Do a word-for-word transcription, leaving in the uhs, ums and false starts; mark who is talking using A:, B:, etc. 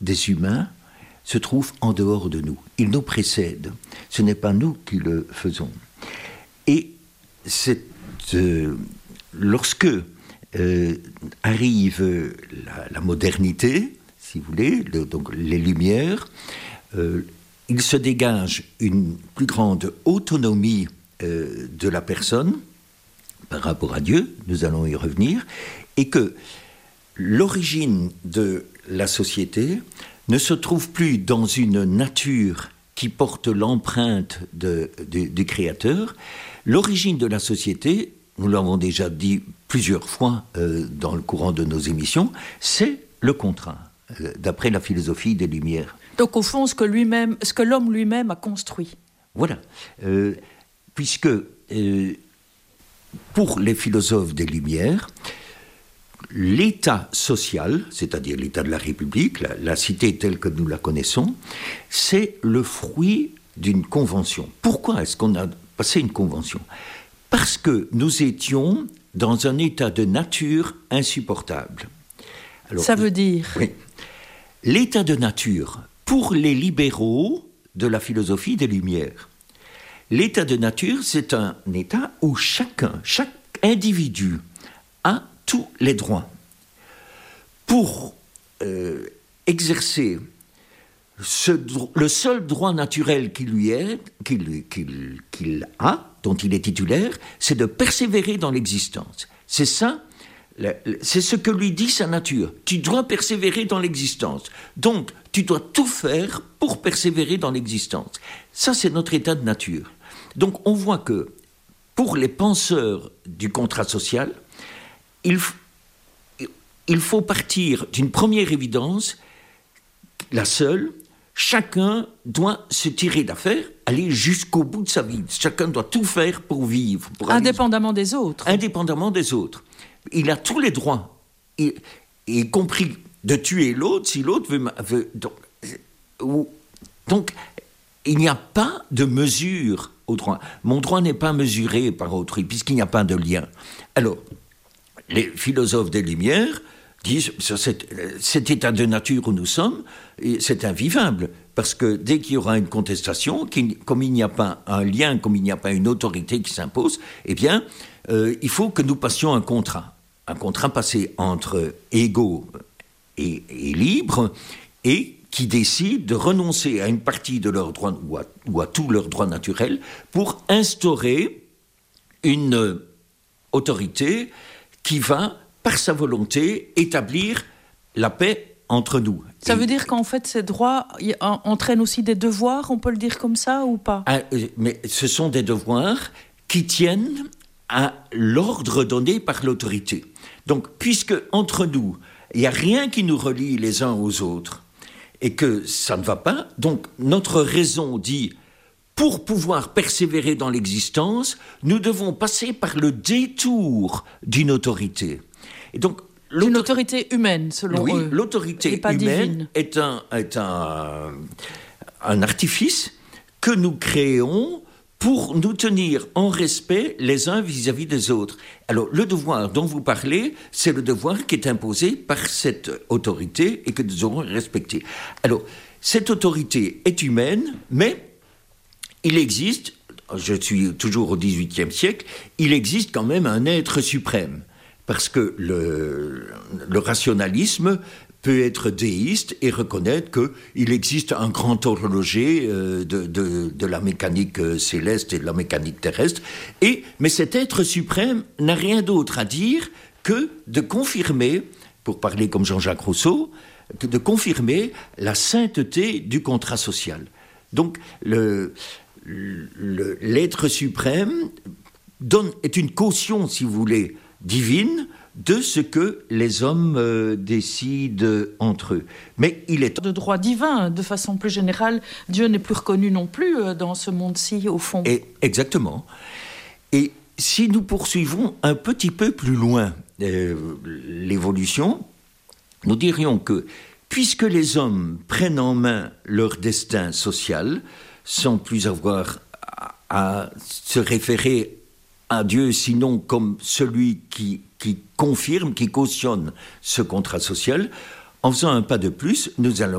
A: des humains se trouve en dehors de nous. Il nous précède. Ce n'est pas nous qui le faisons. Et c'est, euh, lorsque euh, arrive la, la modernité, si vous voulez, le, donc les Lumières, euh, il se dégage une plus grande autonomie euh, de la personne par rapport à Dieu, nous allons y revenir, et que l'origine de la société ne se trouve plus dans une nature qui porte l'empreinte de, de, du Créateur. L'origine de la société, nous l'avons déjà dit plusieurs fois euh, dans le courant de nos émissions, c'est le contrat, euh, d'après la philosophie des Lumières.
B: Donc au fond, ce que, lui-même, ce que l'homme lui-même a construit.
A: Voilà, euh, puisque euh, pour les philosophes des Lumières, l'état social, c'est-à-dire l'état de la République, la, la cité telle que nous la connaissons, c'est le fruit d'une convention. Pourquoi est-ce qu'on a passé une convention ? Parce que nous étions dans un état de nature insupportable.
B: Alors, ça veut dire ?
A: Oui. L'état de nature, pour les libéraux de la philosophie des Lumières, l'état de nature, c'est un état où chacun, chaque individu a tous les droits. Pour euh, exercer ce, le seul droit naturel qu'il lui est, qu'il, qu'il, qu'il a, dont il est titulaire, c'est de persévérer dans l'existence. C'est ça, c'est ce que lui dit sa nature. Tu dois persévérer dans l'existence. Donc, tu dois tout faire pour persévérer dans l'existence. Ça, c'est notre état de nature. Donc, on voit que, pour les penseurs du contrat social, il, il faut partir d'une première évidence, la seule, chacun doit se tirer d'affaire, aller jusqu'au bout de sa vie. Chacun doit tout faire pour vivre. Pour
B: indépendamment
A: aller...
B: des autres.
A: Indépendamment des autres. Il a tous les droits, y, y compris de tuer l'autre si l'autre veut... veut donc, ou, donc, il n'y a pas de mesure au droit. Mon droit n'est pas mesuré par autrui, puisqu'il n'y a pas de lien. Alors, les philosophes des Lumières disent sur cet, cet état de nature où nous sommes, c'est invivable, parce que dès qu'il y aura une contestation, comme il n'y a pas un lien, comme il n'y a pas une autorité qui s'impose, eh bien, euh, il faut que nous passions un contrat. Un contrat passé entre égaux et, et libres, et qui décident de renoncer à une partie de leurs droits, ou à, ou à tous leurs droits naturels, pour instaurer une autorité qui va, par sa volonté, établir la paix entre nous.
B: Ça
A: Et,
B: veut dire qu'en fait, ces droits y, en, entraînent aussi des devoirs, on peut le dire comme ça, ou pas ?
A: ah, Mais ce sont des devoirs qui tiennent à l'ordre donné par l'autorité. Donc, puisque entre nous, il n'y a rien qui nous relie les uns aux autres, et que ça ne va pas, donc notre raison dit... Pour pouvoir persévérer dans l'existence, nous devons passer par le détour d'une autorité. Et donc,
B: une autorité humaine, selon
A: oui,
B: eux.
A: L'autorité humaine est, un, est un, un artifice que nous créons pour nous tenir en respect les uns vis-à-vis des autres. Alors, le devoir dont vous parlez, c'est le devoir qui est imposé par cette autorité et que nous aurons respecté. Alors, cette autorité est humaine, mais... il existe, je suis toujours au dix-huitième siècle, il existe quand même un être suprême. Parce que le, le rationalisme peut être déiste et reconnaître qu'il existe un grand horloger euh, de, de, de la mécanique céleste et de la mécanique terrestre. Et, mais cet être suprême n'a rien d'autre à dire que de confirmer, pour parler comme Jean-Jacques Rousseau, que de confirmer la sainteté du contrat social. Donc, le... Le, l'être suprême donne, est une caution, si vous voulez, divine de ce que les hommes euh, décident entre eux. Mais il est...
B: De droit divin, de façon plus générale, Dieu n'est plus reconnu non plus euh, dans ce monde-ci, au fond.
A: Et, exactement. Et si nous poursuivons un petit peu plus loin euh, l'évolution, nous dirions que, puisque les hommes prennent en main leur destin social, sans plus avoir à, à se référer à Dieu, sinon comme celui qui, qui confirme, qui cautionne ce contrat social, en faisant un pas de plus, nous allons